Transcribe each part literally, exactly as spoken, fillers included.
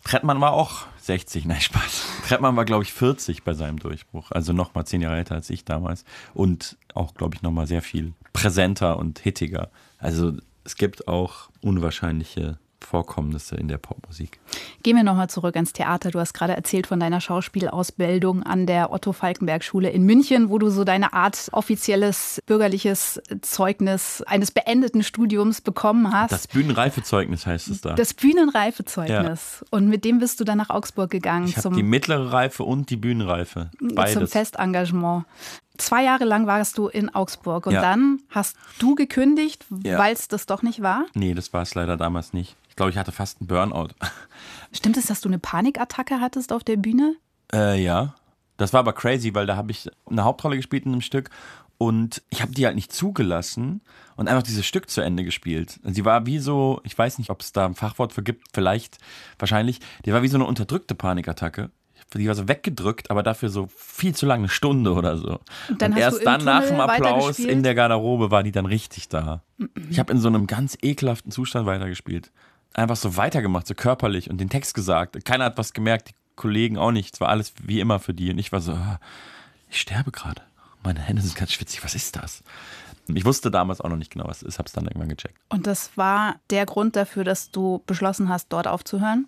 Trettmann war auch sechzig, nein, Spaß. Trettmann war, glaube ich, vierzig bei seinem Durchbruch. Also nochmal zehn Jahre älter als ich damals. Und auch, glaube ich, nochmal sehr viel präsenter und hittiger. Also es gibt auch unwahrscheinliche Vorkommnisse in der Popmusik. Gehen wir nochmal zurück ans Theater. Du hast gerade erzählt von deiner Schauspielausbildung an der Otto-Falckenberg-Schule in München, wo du so deine Art offizielles bürgerliches Zeugnis eines beendeten Studiums bekommen hast. Das Bühnenreifezeugnis heißt es da. Das Bühnenreifezeugnis. Ja. Und mit dem bist du dann nach Augsburg gegangen. Ich habe die mittlere Reife und die Bühnenreife. Beides. Zum Festengagement. Zwei Jahre lang warst du in Augsburg und ja. dann hast du gekündigt, ja. weil es das doch nicht war? Nee, das war es leider damals nicht. Ich glaube, ich hatte fast einen Burnout. Stimmt es, dass du eine Panikattacke hattest auf der Bühne? Äh, ja. Das war aber crazy, weil da habe ich eine Hauptrolle gespielt in einem Stück und ich habe die halt nicht zugelassen und einfach dieses Stück zu Ende gespielt. Sie war wie so, ich weiß nicht, ob es da ein Fachwort für gibt, vielleicht, wahrscheinlich, die war wie so eine unterdrückte Panikattacke. Die war so weggedrückt, aber dafür so viel zu lange, eine Stunde oder so. Und, dann und hast erst du dann nach dem Applaus weitergespielt? in der Garderobe war die dann richtig da. Ich habe in so einem ganz ekelhaften Zustand weitergespielt. Einfach so weitergemacht, so körperlich und den Text gesagt. Keiner hat was gemerkt, die Kollegen auch nicht. Es war alles wie immer für die. Und ich war so, ich sterbe gerade. Meine Hände sind ganz schwitzig, was ist das? Ich wusste damals auch noch nicht genau, was es ist, habe es dann irgendwann gecheckt. Und das war der Grund dafür, dass du beschlossen hast, dort aufzuhören?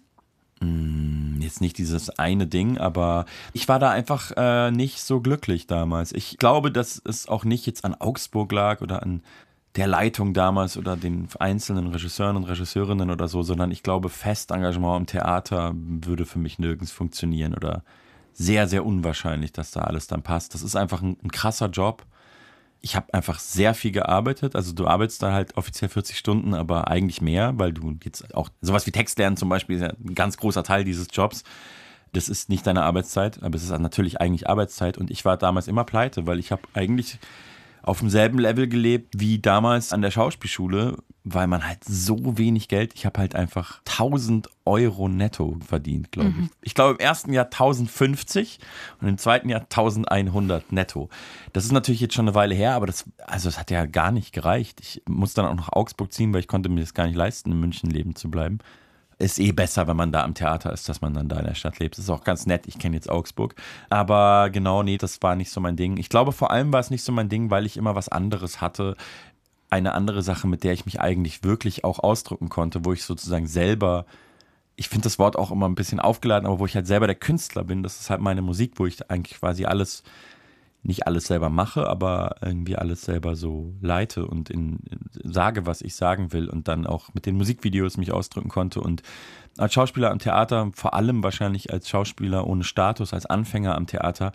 Jetzt nicht dieses eine Ding, aber ich war da einfach äh, nicht so glücklich damals. Ich glaube, dass es auch nicht jetzt an Augsburg lag oder an der Leitung damals oder den einzelnen Regisseuren und Regisseurinnen oder so, sondern ich glaube, Festengagement im Theater würde für mich nirgends funktionieren oder sehr, sehr unwahrscheinlich, dass da alles dann passt. Das ist einfach ein, ein krasser Job. Ich habe einfach sehr viel gearbeitet, also du arbeitest da halt offiziell vierzig Stunden, aber eigentlich mehr, weil du jetzt auch sowas wie Text lernen zum Beispiel ist ja ein ganz großer Teil dieses Jobs. Das ist nicht deine Arbeitszeit, aber es ist natürlich eigentlich Arbeitszeit und ich war damals immer pleite, weil ich habe eigentlich auf demselben Level gelebt wie damals an der Schauspielschule, weil man halt so wenig Geld, ich habe halt einfach tausend Euro netto verdient, glaube ich. Mhm. Ich glaube im ersten Jahr tausendfünfzig und im zweiten Jahr eintausendeinhundert netto. Das ist natürlich jetzt schon eine Weile her, aber das, also das hat ja gar nicht gereicht. Ich musste dann auch nach Augsburg ziehen, weil ich konnte mir das gar nicht leisten, in München leben zu bleiben. Ist eh besser, wenn man da am Theater ist, dass man dann da in der Stadt lebt. Das ist auch ganz nett. Ich kenne jetzt Augsburg. Aber genau, nee, das war nicht so mein Ding. Ich glaube, vor allem war es nicht so mein Ding, weil ich immer was anderes hatte. Eine andere Sache, mit der ich mich eigentlich wirklich auch ausdrücken konnte, wo ich sozusagen selber, ich finde das Wort auch immer ein bisschen aufgeladen, aber wo ich halt selber der Künstler bin. Das ist halt meine Musik, wo ich eigentlich quasi alles, nicht alles selber mache, aber irgendwie alles selber so leite und in, in, sage, was ich sagen will und dann auch mit den Musikvideos mich ausdrücken konnte. Und als Schauspieler am Theater, vor allem wahrscheinlich als Schauspieler ohne Status, als Anfänger am Theater,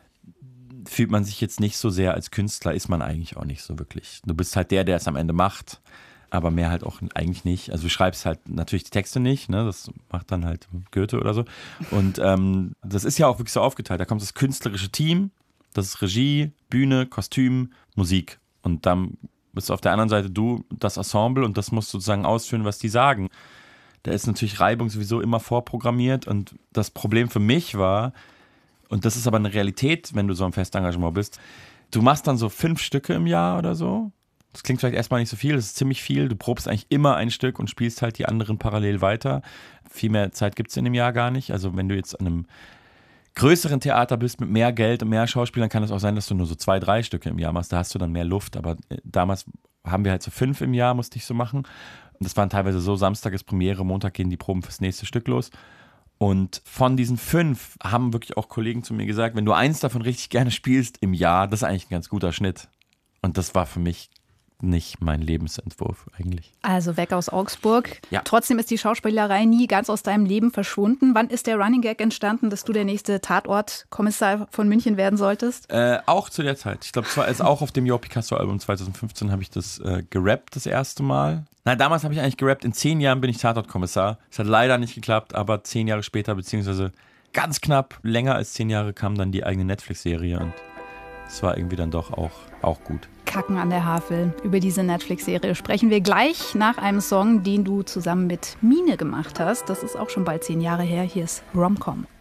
fühlt man sich jetzt nicht so sehr als Künstler, ist man eigentlich auch nicht so wirklich. Du bist halt der, der es am Ende macht, aber mehr halt auch eigentlich nicht. Also du schreibst halt natürlich die Texte nicht, ne? Das macht dann halt Goethe oder so. Und ähm, das ist ja auch wirklich so aufgeteilt. Da kommt das künstlerische Team, das ist Regie, Bühne, Kostüm, Musik. Und dann bist du auf der anderen Seite du, das Ensemble, und das musst sozusagen ausführen, was die sagen. Da ist natürlich Reibung sowieso immer vorprogrammiert. Und das Problem für mich war, und das ist aber eine Realität, wenn du so im Festengagement bist, du machst dann so fünf Stücke im Jahr oder so. Das klingt vielleicht erstmal nicht so viel, das ist ziemlich viel. Du probst eigentlich immer ein Stück und spielst halt die anderen parallel weiter. Viel mehr Zeit gibt es in dem Jahr gar nicht. Also wenn du jetzt an einem größeren Theater bist mit mehr Geld und mehr Schauspielern, kann es auch sein, dass du nur so zwei, drei Stücke im Jahr machst. Da hast du dann mehr Luft. Aber damals haben wir halt so fünf im Jahr, musste ich so machen. Und das waren teilweise so, Samstag ist Premiere, Montag gehen die Proben fürs nächste Stück los. Und von diesen fünf haben wirklich auch Kollegen zu mir gesagt, wenn du eins davon richtig gerne spielst im Jahr, das ist eigentlich ein ganz guter Schnitt. Und das war für mich nicht mein Lebensentwurf eigentlich. Also weg aus Augsburg. Ja. Trotzdem ist die Schauspielerei nie ganz aus deinem Leben verschwunden. Wann ist der Running Gag entstanden, dass du der nächste Tatort-Kommissar von München werden solltest? Äh, auch zu der Zeit. Ich glaube, zwar ist auch auf dem Jo Picasso-Album zweitausendfünfzehn habe ich das äh, gerappt das erste Mal. Nein, damals habe ich eigentlich gerappt, in zehn Jahren bin ich Tatort-Kommissar. Es hat leider nicht geklappt, aber zehn Jahre später, beziehungsweise ganz knapp länger als zehn Jahre, kam dann die eigene Netflix-Serie und es war irgendwie dann doch auch, auch gut. Kacken an der Havel. Über diese Netflix-Serie sprechen wir gleich nach einem Song, den du zusammen mit Mine gemacht hast. Das ist auch schon bald zehn Jahre her. Hier ist Romcom.